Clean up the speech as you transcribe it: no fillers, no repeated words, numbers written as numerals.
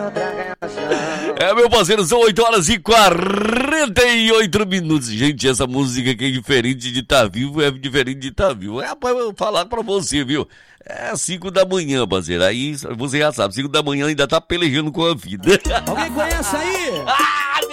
É, meu parceiro, são 8 horas e 48 minutos. Gente, essa música aqui é diferente de estar vivo, é diferente de estar vivo. É, rapaz, eu vou falar pra você, viu? É 5 da manhã, parceiro. Aí você já sabe, 5 da manhã ainda tá pelejando com a vida. Alguém conhece aí?